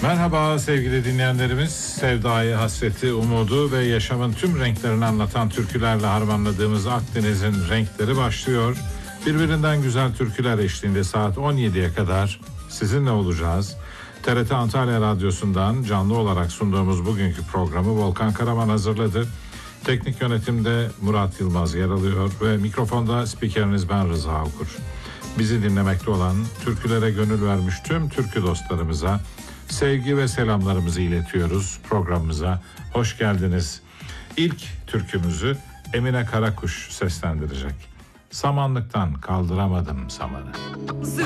Merhaba sevgili dinleyenlerimiz. Sevdayı, hasreti, umudu ve yaşamın tüm renklerini anlatan türkülerle harmanladığımız Akdeniz'in renkleri başlıyor. Birbirinden güzel türküler eşliğinde saat 17'ye kadar sizinle olacağız. TRT Antalya Radyosu'ndan canlı olarak sunduğumuz bugünkü programı Volkan Karaman hazırladı. Teknik yönetimde Murat Yılmaz yer alıyor ve mikrofonda spikeriniz ben Rıza Okur. Bizi dinlemekte olan, türkülere gönül vermiş tüm türkü dostlarımıza sevgi ve selamlarımızı iletiyoruz programımıza. Hoş geldiniz. İlk türkümüzü Emine Karakuş seslendirecek. Samanlıktan kaldıramadım samanı.